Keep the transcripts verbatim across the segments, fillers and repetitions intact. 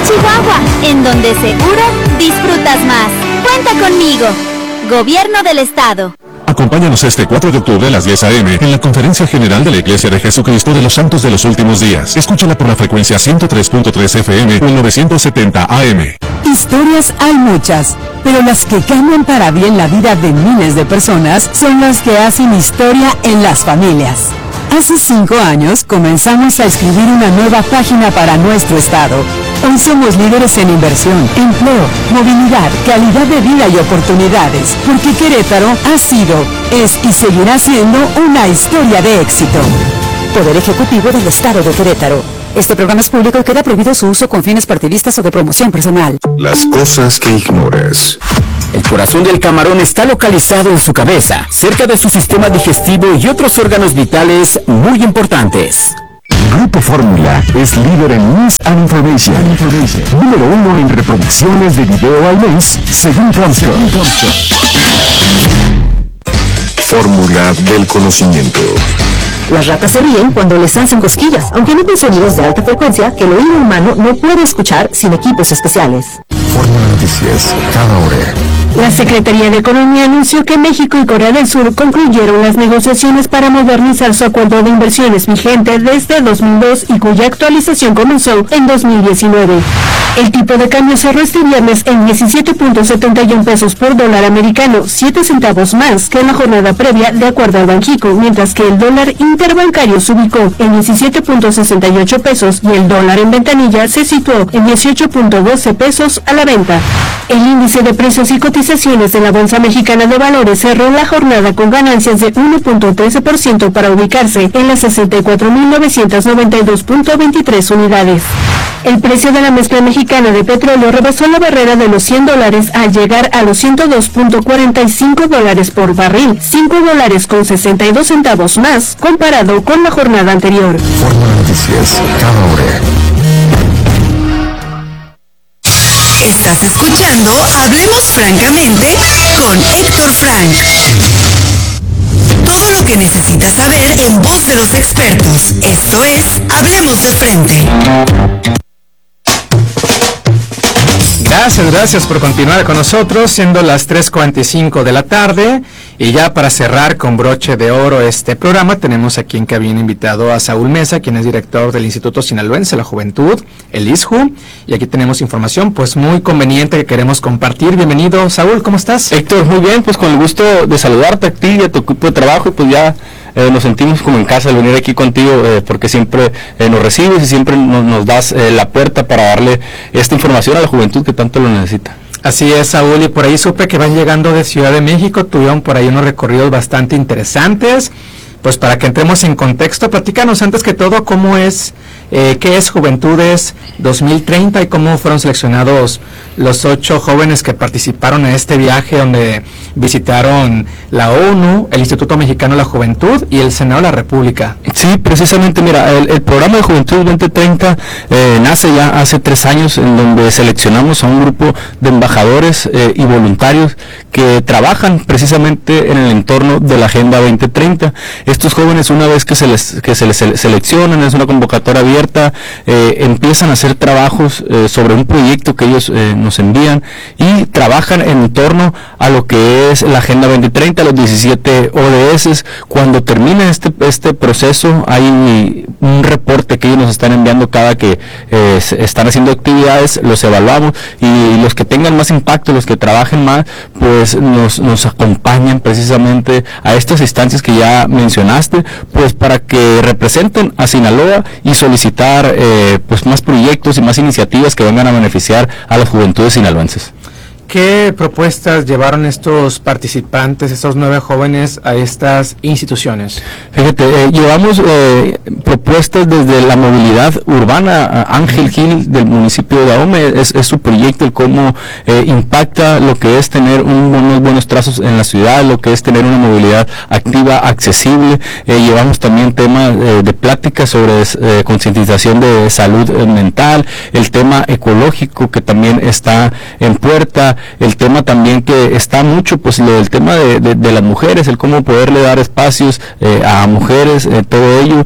Chihuahua, en donde seguro disfrutas más. Cuenta conmigo. Gobierno del Estado. Acompáñanos este cuatro de octubre a las diez a eme en la Conferencia General de la Iglesia de Jesucristo de los Santos de los Últimos Días. Escúchala por la frecuencia ciento tres punto tres efe eme o el novecientos setenta a eme. Historias hay muchas, pero las que cambian para bien la vida de miles de personas son las que hacen historia en las familias. Hace cinco años comenzamos a escribir una nueva página para nuestro estado. Hoy somos líderes en inversión, empleo, movilidad, calidad de vida y oportunidades, porque Querétaro ha sido, es y seguirá siendo una historia de éxito. Poder Ejecutivo del Estado de Querétaro. Este programa es público y queda prohibido su uso con fines partidistas o de promoción personal. Las cosas que ignoras. El corazón del camarón está localizado en su cabeza, cerca de su sistema digestivo y otros órganos vitales muy importantes. Grupo Fórmula es líder en News and Information. Número uno en reproducciones de video al mes, según Comscore. Fórmula del conocimiento. Las ratas se ríen cuando les hacen cosquillas, aunque emiten sonidos de alta frecuencia que el oído humano no puede escuchar sin equipos especiales. Fórmula Noticias, cada hora. La Secretaría de Economía anunció que México y Corea del Sur concluyeron las negociaciones para modernizar su acuerdo de inversiones vigente desde dos mil dos y cuya actualización comenzó en dos mil diecinueve. El tipo de cambio cerró este viernes en diecisiete punto setenta y uno pesos por dólar americano, siete centavos más que en la jornada previa, de acuerdo al Banxico, mientras que el dólar interbancario se ubicó en diecisiete punto sesenta y ocho pesos y el dólar en ventanilla se situó en dieciocho punto doce pesos a la venta. El índice de precios y cotizaciones de la Bolsa Mexicana de Valores cerró la jornada con ganancias de uno punto trece por ciento para ubicarse en las sesenta y cuatro mil novecientos noventa y dos punto veintitrés unidades. El precio de la mezcla mexicana de petróleo rebasó la barrera de los cien dólares al llegar a los ciento dos punto cuarenta y cinco dólares por barril, cinco dólares con sesenta y dos centavos más comparado con la jornada anterior. Fórmula Noticias, cada hora. Estás escuchando Hablemos Francamente con Héctor Frank. Todo lo que necesitas saber en voz de los expertos. Esto es Hablemos de Frente. Gracias, gracias por continuar con nosotros, siendo las tres cuarenta y cinco de la tarde. Y ya para cerrar con broche de oro este programa, tenemos aquí en cabina invitado a Saúl Mesa, quien es director del Instituto Sinaloense de la Juventud, el I S J U. Y aquí tenemos información pues muy conveniente que queremos compartir. Bienvenido, Saúl, ¿cómo estás? Héctor, muy bien, pues con el gusto de saludarte a ti y a tu equipo de trabajo, y pues ya eh, nos sentimos como en casa al venir aquí contigo, eh, porque siempre eh, nos recibes y siempre nos, nos das eh, la puerta para darle esta información a la juventud que tanto lo necesita. Así es, Saúl, y por ahí supe que van llegando de Ciudad de México, tuvieron por ahí unos recorridos bastante interesantes. Pues para que entremos en contexto, platícanos antes que todo cómo es, eh, qué es Juventudes dos mil treinta y cómo fueron seleccionados los ocho jóvenes que participaron en este viaje donde visitaron la ONU, el Instituto Mexicano de la Juventud y el Senado de la República. Sí, precisamente, mira, el, el programa de Juventud veinte treinta eh, nace ya hace tres años, en donde seleccionamos a un grupo de embajadores eh, y voluntarios que trabajan precisamente en el entorno de la Agenda veinte treinta. Estos jóvenes, una vez que se les que se les seleccionan, es una convocatoria abierta, eh, empiezan a hacer trabajos eh, sobre un proyecto que ellos eh, nos envían y trabajan en torno a lo que es la Agenda veinte treinta, los diecisiete O D S. Cuando termina este este proceso, hay un reporte que ellos nos están enviando cada que eh, están haciendo actividades, los evaluamos y los que tengan más impacto, los que trabajen más, pues nos, nos acompañan precisamente a estas instancias que ya mencioné, pues para que representen a Sinaloa y solicitar eh, pues más proyectos y más iniciativas que vengan a beneficiar a las juventudes sinaloenses. ¿Qué propuestas llevaron estos participantes, estos nueve jóvenes, a estas instituciones? Fíjate, eh, llevamos eh, propuestas desde la movilidad urbana. Ángel Gil del municipio de Ahome es, es su proyecto, el cómo eh, impacta lo que es tener un, unos buenos trazos en la ciudad, lo que es tener una movilidad activa, accesible. Eh, llevamos también temas eh, de pláticas sobre eh, concientización de salud eh, mental, el tema ecológico que también está en puerta. ahora el tema también que está mucho, pues lo del tema de, de, de las mujeres, el cómo poderle dar espacios eh, a mujeres, eh, todo ello,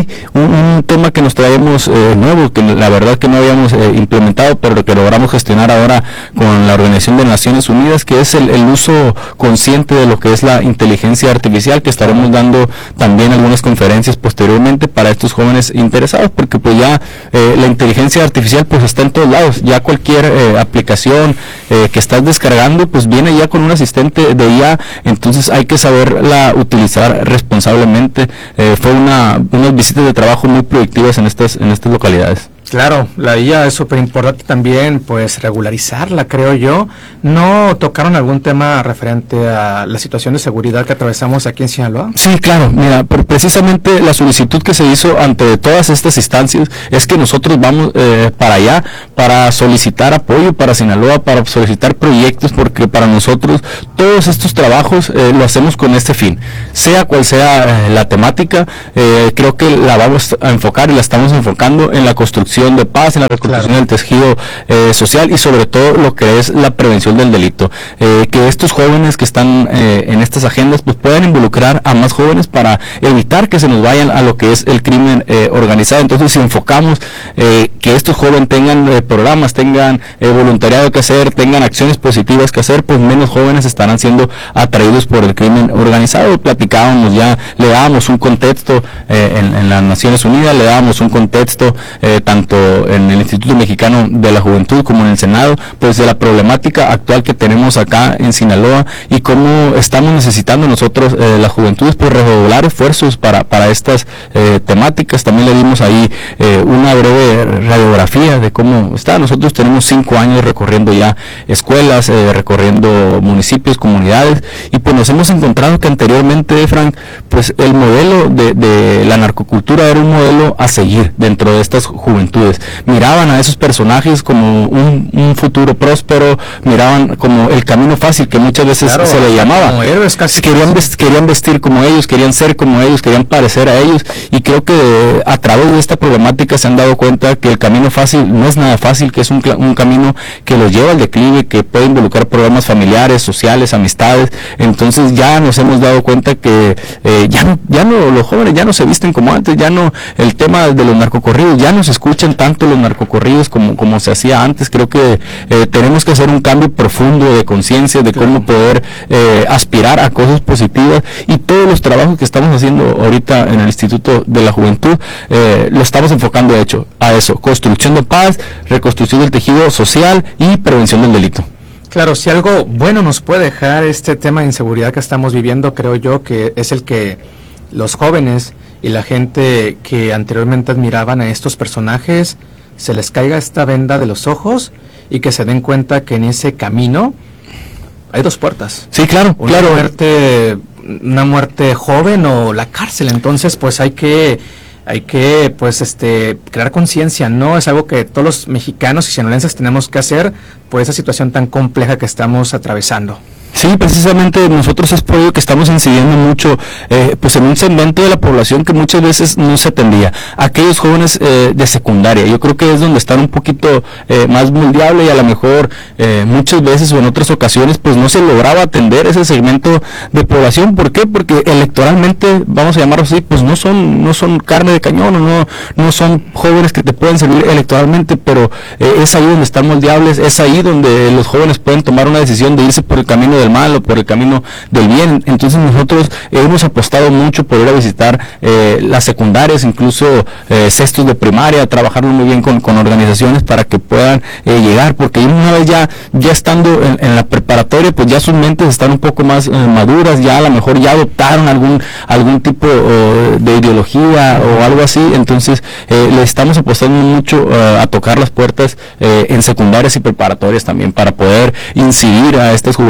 y un, un tema que nos traemos eh, nuevo, que la verdad que no habíamos eh, implementado, pero que logramos gestionar ahora con la Organización de Naciones Unidas, que es el, el uso consciente de lo que es la inteligencia artificial, que estaremos dando también algunas conferencias posteriormente para estos jóvenes interesados, porque pues ya eh, la inteligencia artificial pues está en todos lados, ya cualquier eh, aplicación eh, que estás descargando pues viene ya con un asistente de I A, entonces hay que saberla utilizar responsablemente. Eh, fue una unas visitas de trabajo muy productivas en estas en estas localidades. Claro, la I A es súper importante también, pues regularizarla, creo yo. ¿No tocaron algún tema referente a la situación de seguridad que atravesamos aquí en Sinaloa? Sí, claro, mira, pero precisamente la solicitud que se hizo ante todas estas instancias es que nosotros vamos eh, para allá, para solicitar apoyo para Sinaloa, para solicitar proyectos, porque para nosotros todos estos trabajos eh, lo hacemos con este fin. Sea cual sea eh, la temática, eh, creo que la vamos a enfocar y la estamos enfocando en la construcción de paz, en la reconstrucción claro. del tejido eh, social y sobre todo lo que es la prevención del delito. Eh, que estos jóvenes que están eh, en estas agendas pues puedan involucrar a más jóvenes para evitar que se nos vayan a lo que es el crimen eh, organizado. Entonces si enfocamos eh, que estos jóvenes tengan eh, programas, tengan eh, voluntariado que hacer, tengan acciones positivas que hacer, pues menos jóvenes estarán siendo atraídos por el crimen organizado. Platicábamos ya, le dábamos un contexto eh, en, en las Naciones Unidas, le dábamos un contexto eh, tanto en el Instituto Mexicano de la Juventud como en el Senado, pues de la problemática actual que tenemos acá en Sinaloa y cómo estamos necesitando nosotros eh, las juventudes pues redoblar esfuerzos para, para estas eh, temáticas. También le dimos ahí eh, una breve radiografía de cómo está. Nosotros tenemos cinco años recorriendo ya escuelas, eh, recorriendo municipios, comunidades, y pues nos hemos encontrado que anteriormente, Frank, pues el modelo de, de la narcocultura era un modelo a seguir dentro de estas juventudes. Miraban a esos personajes como un, un futuro próspero, miraban como el camino fácil que muchas veces claro, se le llamaba. Como héroes casi querían, vest, querían vestir como ellos, querían ser como ellos, querían parecer a ellos, y creo que a través de esta problemática se han dado cuenta que el camino fácil no es nada fácil, que es un, un camino que los lleva al declive, que puede involucrar problemas familiares, sociales, amistades. Entonces ya nos hemos dado cuenta que eh, ya no, ya no, los jóvenes ya no se visten como antes, ya no, el tema de los narcocorridos ya no se escuchan tanto los narcocorridos como, como se hacía antes. Creo que eh, tenemos que hacer un cambio profundo de conciencia de cómo poder eh, aspirar a cosas positivas, y todos los trabajos que estamos haciendo ahorita en el Instituto de la Juventud eh, lo estamos enfocando de hecho a eso: construcción de paz, reconstrucción del tejido social y prevención del delito. Claro, si algo bueno nos puede dejar este tema de inseguridad que estamos viviendo, creo yo que es el que los jóvenes y la gente que anteriormente admiraban a estos personajes se les caiga esta venda de los ojos y que se den cuenta que en ese camino hay dos puertas. Sí, claro, una claro. Muerte, una muerte joven o la cárcel. Entonces, pues hay que hay que pues este crear conciencia, ¿no? Es algo que todos los mexicanos y sinaloenses tenemos que hacer por esa situación tan compleja que estamos atravesando. Sí, precisamente nosotros es por ello que estamos incidiendo mucho eh, pues en un segmento de la población que muchas veces no se atendía, aquellos jóvenes eh, de secundaria. Yo creo que es donde están un poquito eh, más moldeable, y a lo mejor eh, muchas veces o en otras ocasiones pues no se lograba atender ese segmento de población. ¿Por qué? Porque electoralmente, vamos a llamarlo así, pues no son no son carne de cañón, o no no son jóvenes que te pueden servir electoralmente, pero eh, es ahí donde están moldeables, es ahí donde los jóvenes pueden tomar una decisión de irse por el camino del mal o por el camino del bien. Entonces nosotros eh, hemos apostado mucho por ir a visitar eh, las secundarias, incluso eh, sextos de primaria, trabajarlo muy bien con, con organizaciones para que puedan eh, llegar, porque una vez ya ya estando en, en la preparatoria, pues ya sus mentes están un poco más eh, maduras, ya a lo mejor ya adoptaron algún algún tipo eh, de ideología o algo así. Entonces eh, le estamos apostando mucho eh, a tocar las puertas eh, en secundarias y preparatorias también, para poder incidir a estas juventudes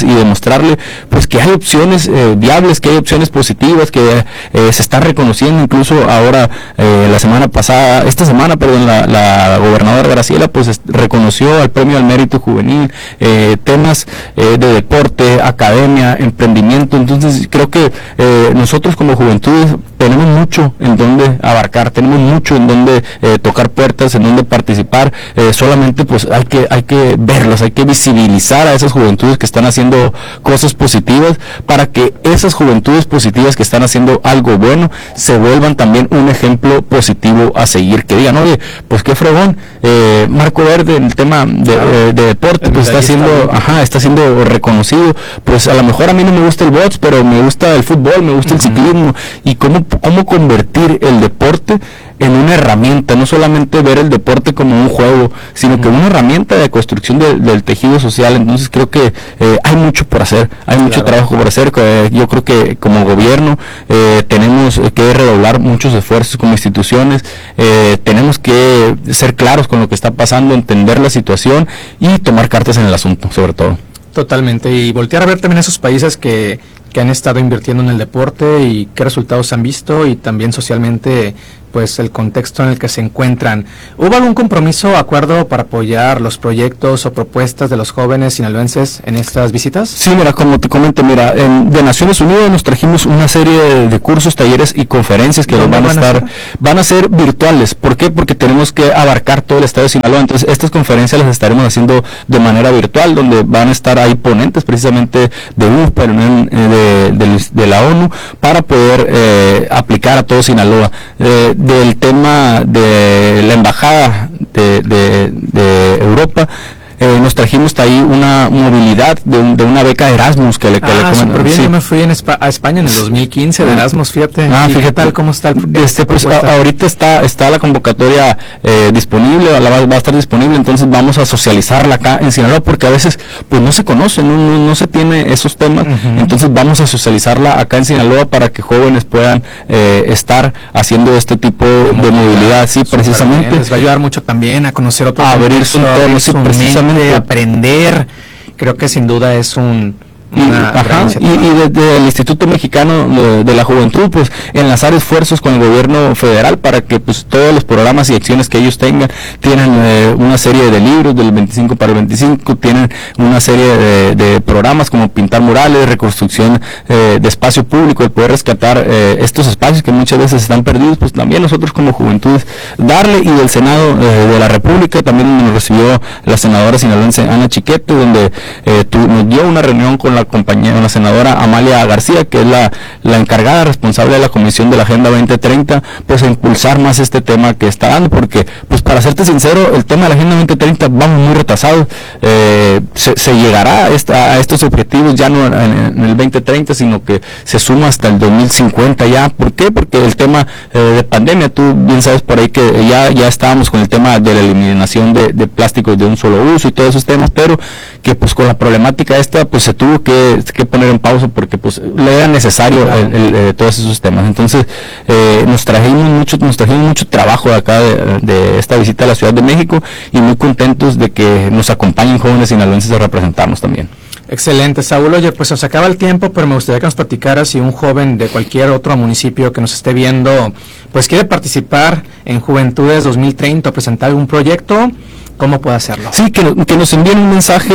y demostrarle pues que hay opciones eh, viables, que hay opciones positivas, que eh, se está reconociendo. Incluso ahora eh, la semana pasada, esta semana, perdón, la, la gobernadora Graciela pues est- reconoció al premio al mérito juvenil, eh, temas eh, de deporte, academia, emprendimiento. Entonces creo que eh, nosotros como juventudes tenemos mucho en donde abarcar, tenemos mucho en donde eh, tocar puertas, en donde participar. Eh, solamente pues hay que hay que verlos, hay que visibilizar a esas juventudes que están haciendo cosas positivas, para que esas juventudes positivas que están haciendo algo bueno se vuelvan también un ejemplo positivo a seguir, que digan, oye, pues qué fregón, eh, Marco Verde en el tema de, claro. eh, de deporte pues está siendo, ajá, está siendo reconocido. Pues a lo mejor a mí no me gusta el box, pero me gusta el fútbol, me gusta uh-huh. el ciclismo. Y cómo cómo convertir el deporte en una herramienta, no solamente ver el deporte como un juego, sino uh-huh. que una herramienta de construcción de, del tejido social. Entonces creo que eh, hay mucho por hacer, hay mucho claro. trabajo por hacer. Eh, yo creo que como gobierno eh, tenemos que redoblar muchos esfuerzos como instituciones, eh, tenemos que ser claros con lo que está pasando, entender la situación y tomar cartas en el asunto, sobre todo. Totalmente, y voltear a ver también esos países que, que han estado invirtiendo en el deporte y qué resultados han visto, y también socialmente pues el contexto en el que se encuentran. ¿Hubo algún compromiso o acuerdo para apoyar los proyectos o propuestas de los jóvenes sinaloenses en estas visitas? Sí, mira, como te comento, mira, en, de Naciones Unidas nos trajimos una serie de, de cursos, talleres y conferencias que van, van a estar, a van a ser virtuales. ¿Por qué? Porque tenemos que abarcar todo el estado de Sinaloa. Entonces, estas conferencias las estaremos haciendo de manera virtual, donde van a estar ahí ponentes precisamente de U P A, de, de, de la ONU, para poder eh, aplicar a todo Sinaloa. Eh, del tema de la embajada de, de, de Europa, eh, nos trajimos ahí una movilidad de, un, de una beca Erasmus que le, que ah, le súper bien. Sí. Yo me fui en Espa- a España en el dos mil quince de Erasmus, fíjate. Ah, fíjate. ¿Qué tal? ¿Cómo está el este, pues a, ahorita está está la convocatoria eh, disponible, la va, va a estar disponible, entonces vamos a socializarla acá en Sinaloa, porque a veces pues no se conoce, no, no, no se tiene esos temas, uh-huh. entonces vamos a socializarla acá en Sinaloa para que jóvenes puedan eh, estar haciendo este tipo Como de movilidad, sí, precisamente. Bien. Les va a ayudar mucho también a conocer otro a abrir su entorno, sí, precisamente. Aprender, creo que sin duda es un Y, ajá, y, y desde el Instituto Mexicano de, de la Juventud, pues enlazar esfuerzos con el gobierno federal para que pues todos los programas y acciones que ellos tengan, tienen eh, una serie de libros del veinticinco para el veinticinco, tienen una serie de, de programas como pintar murales, reconstrucción eh, de espacio público, el poder rescatar eh, estos espacios que muchas veces están perdidos. Pues también nosotros como juventudes darle, y del Senado eh, de la República también nos recibió la senadora sinaloense Ana Chiquete, donde eh, tu, nos dio una reunión con la compañera, la senadora Amalia García, que es la, la encargada responsable de la Comisión de la Agenda veinte treinta, pues a impulsar más este tema que está dando, porque pues para serte sincero, el tema de la Agenda veinte treinta vamos muy retrasados. Eh, se, se llegará a, esta, a estos objetivos ya no en, en el veinte treinta, sino que se suma hasta el dos mil cincuenta ya. ¿Por qué? Porque el tema eh, de pandemia, tú bien sabes por ahí que ya, ya estábamos con el tema de la eliminación de, de plásticos de un solo uso y todos esos temas, pero que pues con la problemática esta pues se tuvo que Que, que poner en pausa, porque pues le era necesario el, el, el, todos esos temas. Entonces eh, nos trajimos mucho nos trajimos mucho trabajo de acá de, de esta visita a la Ciudad de México, y muy contentos de que nos acompañen jóvenes sinaloenses a representarnos también. Excelente, Saúl. Oye, pues nos acaba el tiempo, pero me gustaría que nos platicaras si un joven de cualquier otro municipio que nos esté viendo pues quiere participar en Juventudes dos mil treinta o presentar algún proyecto, ¿cómo puede hacerlo? Sí, que, que nos envíen un mensaje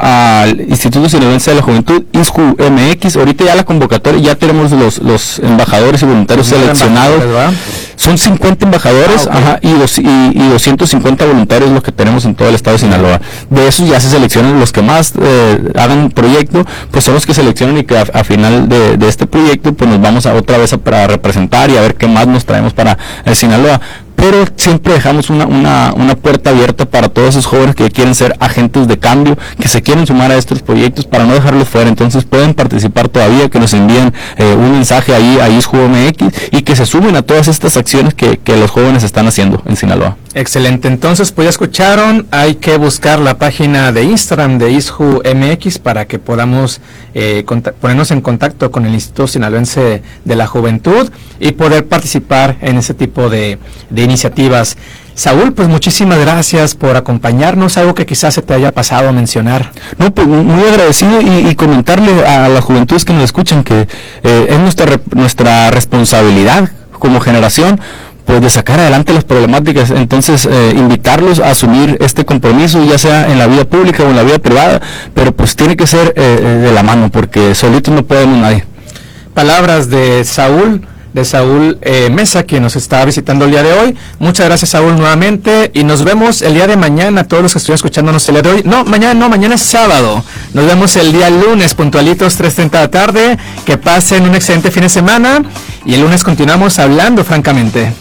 al Instituto Sinaloense de la Juventud, I S J U M X. Ahorita ya la convocatoria, ya tenemos los, los embajadores y voluntarios seleccionados. Son cincuenta embajadores, ah, okay. ajá, y, dos, y, y doscientos cincuenta voluntarios los que tenemos en todo el estado de Sinaloa. De esos ya se seleccionan los que más eh, hagan proyecto, pues son los que seleccionan, y que a, a final de, de este proyecto pues nos vamos a otra vez a, para representar y a ver qué más nos traemos para el Sinaloa. Pero siempre dejamos una, una, una puerta abierta para todos esos jóvenes que quieren ser agentes de cambio, que se quieren sumar a estos proyectos, para no dejarlos fuera. Entonces pueden participar todavía, que nos envíen eh, un mensaje ahí a I S J U M X, y que se sumen a todas estas acciones que, que los jóvenes están haciendo en Sinaloa. Excelente. Entonces, pues ya escucharon, hay que buscar la página de Instagram de I S J U M X para que podamos eh, ponernos en contacto con el Instituto Sinaloense de la Juventud y poder participar en ese tipo de, de iniciativas. Saúl, pues muchísimas gracias por acompañarnos, algo que quizás se te haya pasado a mencionar. No, pues muy agradecido y, y comentarle a la juventud que nos escuchan que eh, es nuestra, nuestra responsabilidad como generación, pues de sacar adelante las problemáticas. Entonces eh, invitarlos a asumir este compromiso, ya sea en la vida pública o en la vida privada, pero pues tiene que ser eh, de la mano, porque solitos no podemos nadie. Palabras de Saúl, de Saúl eh, Mesa, quien nos está visitando el día de hoy. Muchas gracias, Saúl, nuevamente, y nos vemos el día de mañana, todos los que estuvieron escuchándonos el día de hoy. No, mañana no, mañana es sábado. Nos vemos el día lunes, puntualitos, tres treinta de la tarde. Que pasen un excelente fin de semana, y el lunes continuamos hablando francamente.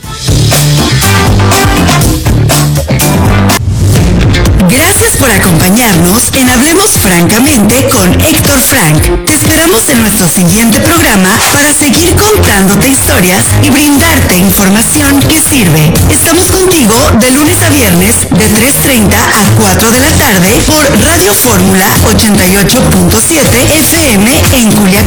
Gracias por acompañarnos en Hablemos Francamente con Héctor Frank. Te esperamos en nuestro siguiente programa para seguir contándote historias y brindarte información que sirve. Estamos contigo de lunes a viernes de tres treinta a cuatro de la tarde por Radio Fórmula ochenta y ocho punto siete F M en Culiacán.